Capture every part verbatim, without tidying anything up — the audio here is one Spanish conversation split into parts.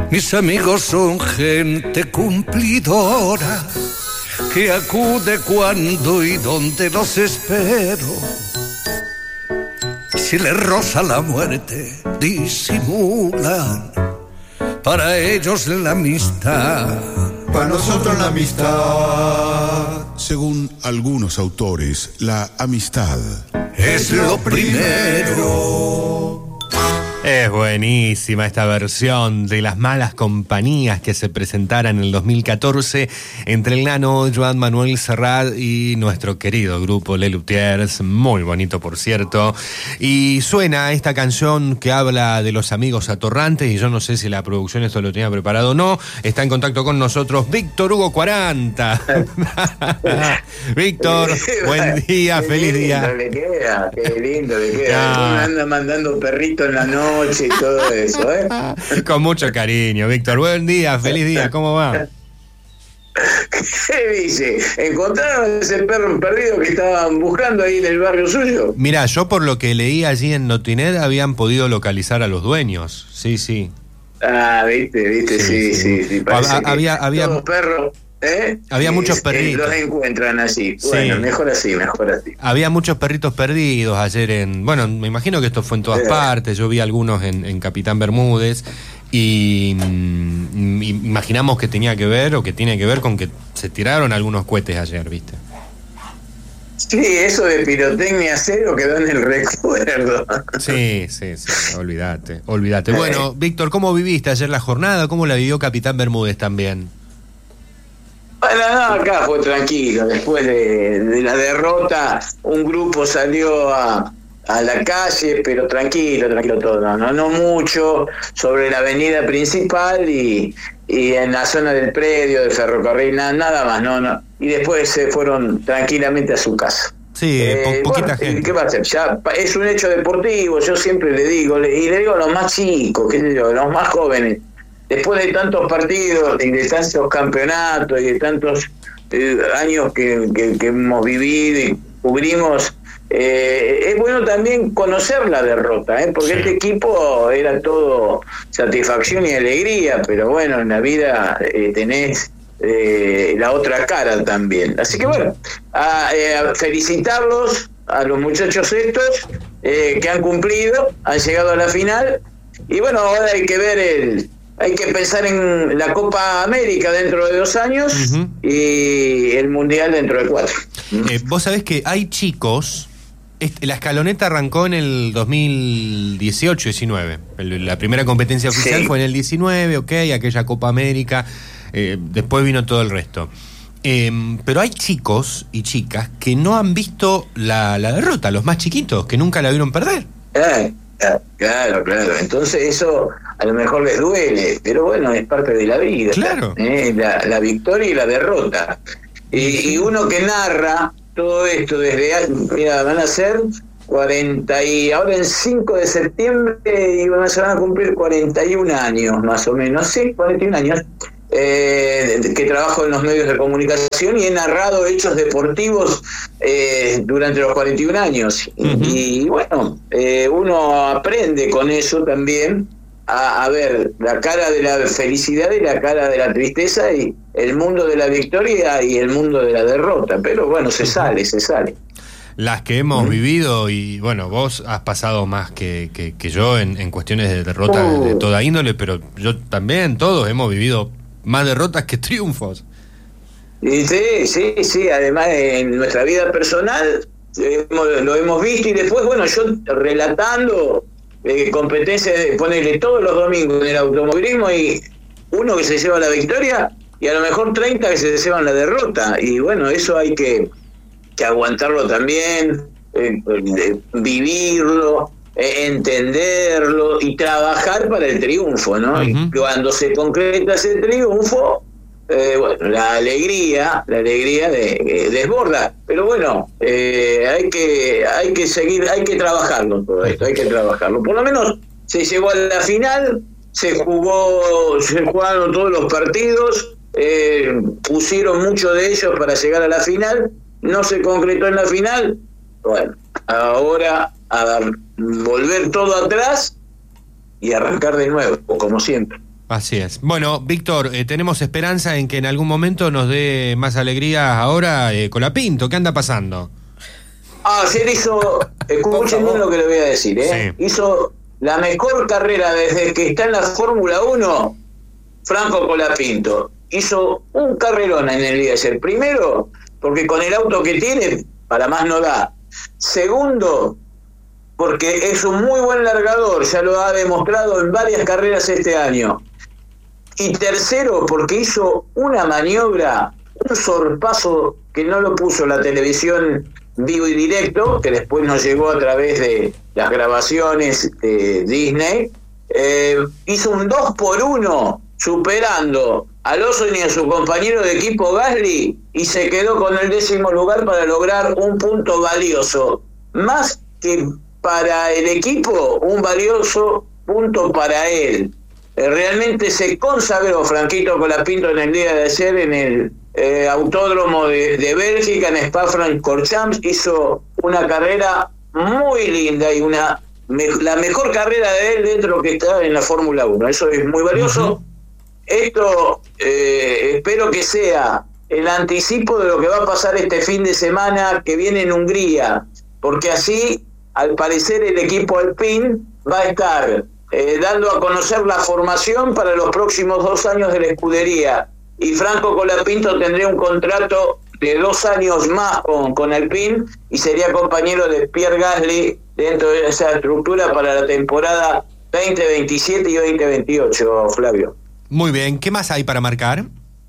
Mis amigos son gente cumplidora que acude cuando y donde los espero. Si les roza la muerte, disimulan. Para ellos la amistad, para nosotros la amistad. Según algunos autores, la amistad es lo primero. Es buenísima esta versión de Las Malas Compañías que se presentara en el dos mil catorce entre el nano Joan Manuel Serrat y nuestro querido grupo Les Luthiers, muy bonito por cierto. Y suena esta canción que habla de los amigos atorrantes, y yo no sé si la producción esto lo tenía preparado o no. Está en contacto con nosotros Víctor Hugo cuarenta. Víctor, buen día, feliz día. Qué lindo le queda, qué lindo le queda. Ah. Anda mandando perritos en la noche y todo eso, ¿eh? Con mucho cariño, Víctor. Buen día, feliz día, ¿cómo va? ¿Qué dice? ¿Encontraron ese perro perdido que estaban buscando ahí en el barrio suyo? Mirá, yo por lo que leí allí en Notinet habían podido localizar a los dueños. Sí, sí. Ah, viste, viste, sí, sí, sí. sí, sí había, había, había todo perro. ¿Eh? Había muchos perritos. Los encuentran así. Bueno, sí. mejor así, mejor así. Había muchos perritos perdidos ayer en... Bueno, me imagino que esto fue en todas sí. partes. Yo vi algunos en, en Capitán Bermúdez y mm, imaginamos que tenía que ver o que tiene que ver con que se tiraron algunos cohetes ayer, ¿viste? Sí, eso de pirotecnia cero quedó en el recuerdo. Sí, sí, sí, olvídate, olvídate. Bueno, Víctor, ¿cómo viviste ayer la jornada? ¿Cómo la vivió Capitán Bermúdez también? Bueno, no, acá fue tranquilo. Después de, de la derrota, un grupo salió a, a la calle, pero tranquilo, tranquilo todo, no, no, no mucho, sobre la avenida principal y, y en la zona del predio, del ferrocarril, nada, nada más, no, no. Y después se fueron tranquilamente a su casa. Sí, eh, po- poquita bueno, gente. ¿Qué va a hacer? Ya es un hecho deportivo, yo siempre le digo, le, y le digo a los más chicos, qué sé yo, a los más jóvenes. Después de tantos partidos y de tantos campeonatos y de tantos eh, años que, que, que hemos vivido y cubrimos, eh, es bueno también conocer la derrota, ¿eh? porque sí. este equipo era todo satisfacción y alegría, pero bueno, en la vida eh, tenés eh, la otra cara también. Así que bueno, a, eh, a felicitarlos a los muchachos estos eh, que han cumplido, han llegado a la final, y bueno, ahora hay que ver el... Hay que pensar en la Copa América dentro de dos años uh-huh. y el Mundial dentro de cuatro. Eh, vos sabés que hay chicos... La escaloneta arrancó en el dos mil dieciocho diecinueve. La primera competencia oficial sí. fue en el diecinueve, ok, aquella Copa América. Eh, después vino todo el resto. Eh, pero hay chicos y chicas que no han visto la, la derrota, los más chiquitos, que nunca la vieron perder. Eh. Claro, claro. Entonces eso a lo mejor les duele, pero bueno, es parte de la vida. Claro. ¿eh? La, la victoria y la derrota. Y, y uno que narra todo esto desde... Mira, van a ser cuarenta y... Ahora en cinco de septiembre y van a, se van a cumplir cuarenta y un años, más o menos. Sí, cuarenta y un años. Eh, que trabajo en los medios de comunicación y he narrado hechos deportivos eh, durante los cuarenta y un años. Uh-huh. Y, y bueno, eh, uno aprende con eso también a, a ver la cara de la felicidad y la cara de la tristeza y el mundo de la victoria y el mundo de la derrota. Pero bueno, se sale, se sale. Las que hemos uh-huh. vivido, y bueno, vos has pasado más que, que, que yo en, en cuestiones de derrota uh. de, de toda índole, pero yo también, todos hemos vivido más derrotas que triunfos. Y sí, sí, sí, además en nuestra vida personal hemos, lo hemos visto, y después, bueno, yo relatando eh, competencias, ponele todos los domingos en el automovilismo, y uno que se lleva la victoria y a lo mejor treinta que se llevan la derrota, y bueno, eso hay que, que aguantarlo también, eh, eh, vivirlo, entenderlo y trabajar para el triunfo, ¿no? Uh-huh. Y cuando se concreta ese triunfo, eh, bueno, la alegría, la alegría de, eh, desborda. Pero bueno, eh, hay que, hay que seguir, hay que trabajarlo todo esto, hay que trabajarlo. Por lo menos se llegó a la final, se jugó, se jugaron todos los partidos, eh, pusieron mucho de ellos para llegar a la final, no se concretó en la final. Bueno, ahora a dar, volver todo atrás y arrancar de nuevo, como siempre. Así es. Bueno, Víctor, eh, tenemos esperanza en que en algún momento nos dé más alegría ahora eh, Colapinto. ¿Qué anda pasando? Ah, ayer hizo, escuchen bien lo que le voy a decir, ¿eh? Sí. Hizo la mejor carrera desde que está en la Fórmula uno, Franco Colapinto. Hizo un carrerón en el día de ayer. Primero, porque con el auto que tiene, para más no da. Segundo, porque es un muy buen largador, ya lo ha demostrado en varias carreras este año. Y tercero, porque hizo una maniobra, un sorpaso que no lo puso la televisión vivo y directo, que después nos llegó a través de las grabaciones de Disney. Eh, hizo un dos por uno, superando a Lawson y a su compañero de equipo Gasly, y se quedó con el décimo lugar para lograr un punto valioso. Más que para el equipo, un valioso punto para él. Realmente se consagró Franquito Colapinto en el día de ayer en el eh, autódromo de, de Bélgica, en Spa-Francorchamps. Hizo una carrera muy linda y una me, la mejor carrera de él dentro de lo que está en la Fórmula uno. Eso es muy valioso. Uh-huh. Esto eh, espero que sea el anticipo de lo que va a pasar este fin de semana que viene en Hungría, porque así, al parecer, el equipo Alpine va a estar Eh, dando a conocer la formación para los próximos dos años de la escudería, y Franco Colapinto tendría un contrato de dos años más con, con Alpine y sería compañero de Pierre Gasly dentro de esa estructura para la temporada veinte veintisiete y veinte veintiocho, Flavio. Muy bien, ¿qué más hay para marcar?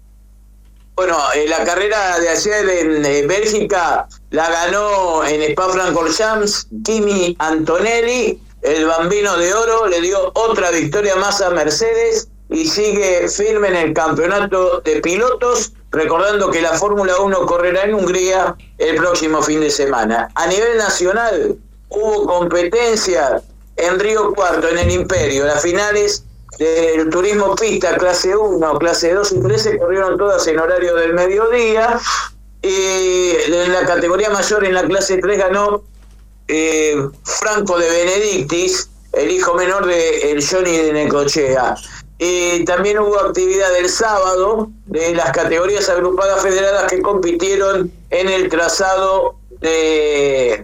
Bueno, eh, la carrera de ayer en eh, Bélgica la ganó en Spa-Francorchamps Kimi Antonelli. El Bambino de Oro le dio otra victoria más a Mercedes y sigue firme en el campeonato de pilotos, recordando que la Fórmula uno correrá en Hungría el próximo fin de semana. A nivel nacional hubo competencia en Río Cuarto, en el Imperio. Las finales del turismo pista clase uno, clase dos y tres se corrieron todas en horario del mediodía, y en la categoría mayor, en la clase tres, ganó Eh, Franco de Benedictis, el hijo menor de el Johnny de Necochea. Y también hubo actividad el sábado de las categorías agrupadas federadas que compitieron en el trazado de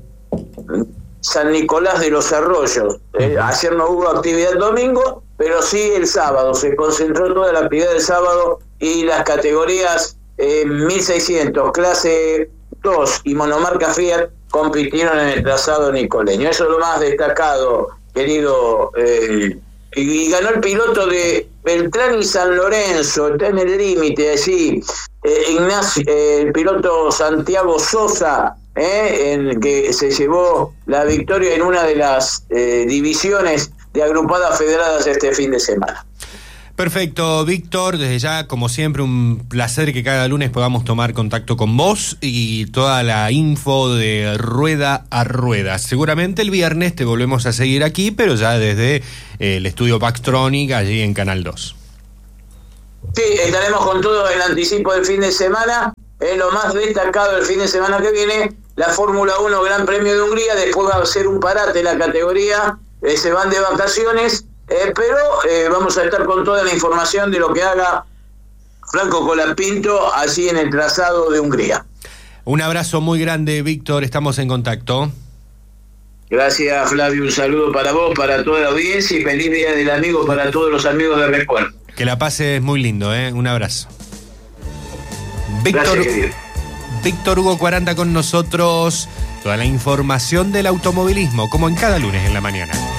San Nicolás de los Arroyos. Eh, ayer no hubo actividad el domingo, pero sí el sábado. Se concentró toda la actividad del sábado, y las categorías eh, mil seiscientos, clase dos y monomarca Fiat compitieron en el trazado nicoleño. Eso es lo más destacado, querido. Eh, y ganó el piloto de Beltrán y San Lorenzo, está en el límite allí. Eh, Ignacio, eh, el piloto Santiago Sosa, eh, en que se llevó la victoria en una de las eh, divisiones de agrupadas federadas este fin de semana. Perfecto, Víctor, desde ya, como siempre, un placer que cada lunes podamos tomar contacto con vos y toda la info de rueda a rueda. Seguramente el viernes te volvemos a seguir aquí, pero ya desde eh, el estudio Paxtronic, allí en Canal dos. Sí, estaremos con todo el anticipo del fin de semana. Es lo más destacado del fin de semana que viene, la Fórmula uno Gran Premio de Hungría. Después va a ser un parate la categoría, eh, se van de vacaciones. Eh, pero eh, vamos a estar con toda la información de lo que haga Franco Colapinto allí en el trazado de Hungría. Un abrazo muy grande, Víctor, estamos en contacto. Gracias, Flavio, un saludo para vos, para toda la audiencia, y feliz Día del Amigo para todos los amigos de Recuerdo. Que la pases muy lindo, ¿eh? Un abrazo. Víctor, Gracias, Víctor Hugo Cuaranta con nosotros, toda la información del automovilismo, como en cada lunes en la mañana.